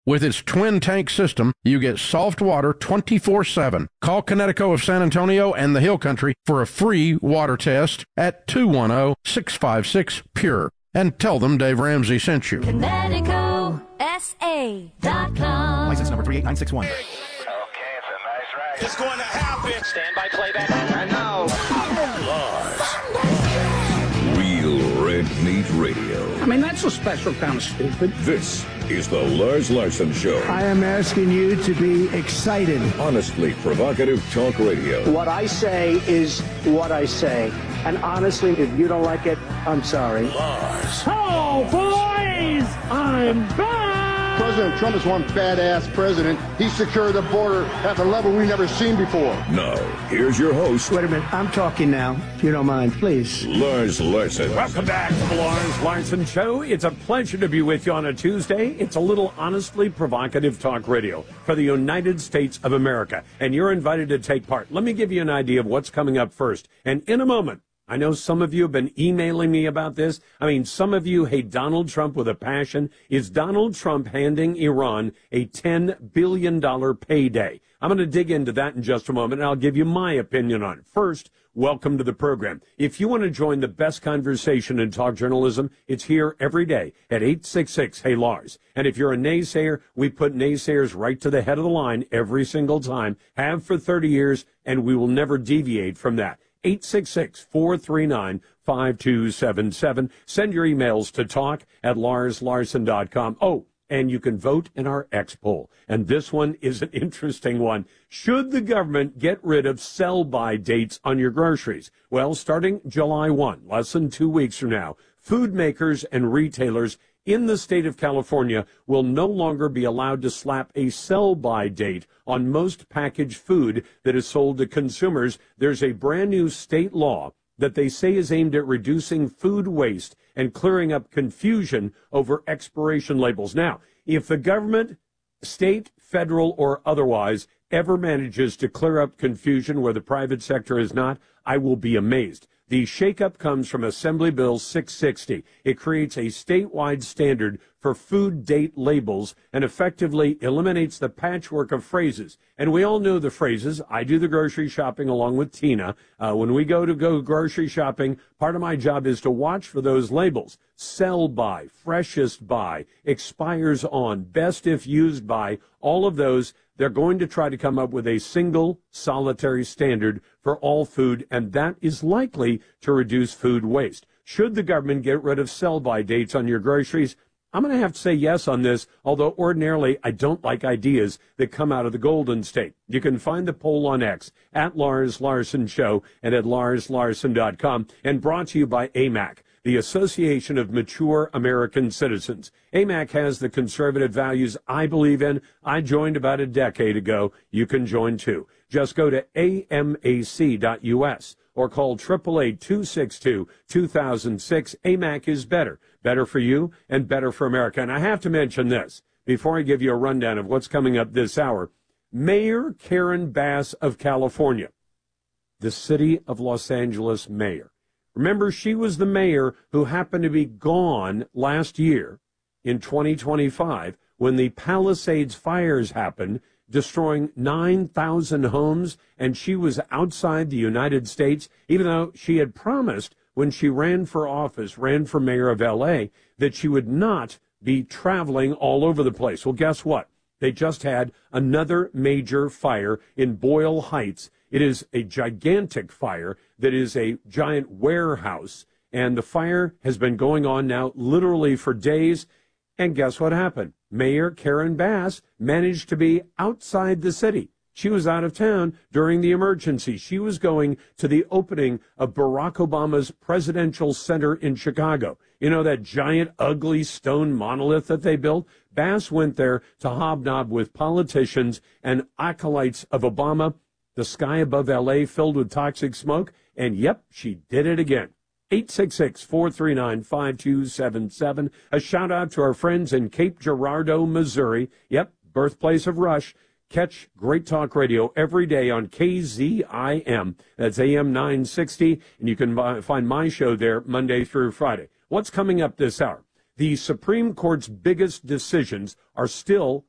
With its twin tank system, you get soft water 24/7. Call Connecticut of San Antonio and the Hill Country for a free water test at 210-656-PURE. And tell them Dave Ramsey sent you. ConnecticutSA.com. License number 38961. Okay, it's a nice ride. It's going to happen. Stand by playback. And now, Real Red Meat Radio. I mean, that's a special kind of stupid. This is the Lars Larson Show. I am asking you to be excited. Honestly provocative talk radio. What I say is what I say. And honestly, if you don't like it, I'm sorry. Lars. Oh, boys! I'm back! President Trump is one badass president. He secured the border at a level we've never seen before. Now, here's your host. Wait a minute. I'm talking now, if you don't mind, please. Lars Larson. Welcome back to the Lars Larson Show. It's a pleasure to be with you on a Tuesday. It's a little honestly provocative talk radio for the United States of America. And you're invited to take part. Let me give you an idea of what's coming up first. And in a moment, I know some of you have been emailing me about this. I mean, some of you hate Donald Trump with a passion. Is Donald Trump handing Iran a $10 billion payday? I'm going to dig into that in just a moment, and I'll give you my opinion on it. First, welcome to the program. If you want to join the best conversation in talk journalism, it's here every day at 866-HEY-LARS. And if you're a naysayer, we put naysayers right to the head of the line every single time, have for 30 years, and we will never deviate from that. 866-439-5277. Send your emails to talk@larslarson.com. Oh, and you can vote in our X poll. And this one is an interesting one. Should the government get rid of sell-by dates on your groceries? Well, starting July 1, less than 2 weeks from now, food makers and retailers in the state of California will no longer be allowed to slap a sell-by date on most packaged food that is sold to consumers. There's a brand new state law that they say is aimed at reducing food waste and clearing up confusion over expiration labels. Now, if the government, state, federal, or otherwise, ever manages to clear up confusion where the private sector is not, I will be amazed. The shakeup comes from Assembly Bill 660. It creates a statewide standard for food date labels and effectively eliminates the patchwork of phrases. And we all know the phrases. I do the grocery shopping along with Tina. When we go grocery shopping, part of my job is to watch for those labels. Sell by, freshest by, expires on, best if used by, all of those. They're going to try to come up with a single solitary standard for all food, and that is likely to reduce food waste. Should the government get rid of sell-by dates on your groceries? I'm going to have to say yes on this, although ordinarily I don't like ideas that come out of the Golden State. You can find the poll on X at Lars Larson Show and at larslarson.com, and brought to you by AMAC, the Association of Mature American Citizens. AMAC has the conservative values I believe in. I joined about a decade ago. You can join too. Just go to amac.us or call 888-262-2006. AMAC is better. Better for you and better for America. And I have to mention this before I give you a rundown of what's coming up this hour. Mayor Karen Bass of California, the city of Los Angeles mayor. Remember, she was the mayor who happened to be gone last year in 2025 when the Palisades fires happened, destroying 9,000 homes, and she was outside the United States, even though she had promised when she ran for office, ran for mayor of L.A., that she would not be traveling all over the place. Well, guess what? They just had another major fire in Boyle Heights. It is a gigantic fire that is a giant warehouse, and the fire has been going on now literally for days. And guess what happened? Mayor Karen Bass managed to be outside the city. She was out of town during the emergency. She was going to the opening of Barack Obama's presidential center in Chicago. You know, that giant, ugly stone monolith that they built? Bass went there to hobnob with politicians and acolytes of Obama. The sky above L.A. filled with toxic smoke, and yep, she did it again. 866-439-5277. A shout-out to our friends in Cape Girardeau, Missouri. Yep, birthplace of Rush. Catch Great Talk Radio every day on KZIM. That's AM 960, and you can find my show there Monday through Friday. What's coming up this hour? The Supreme Court's biggest decisions are still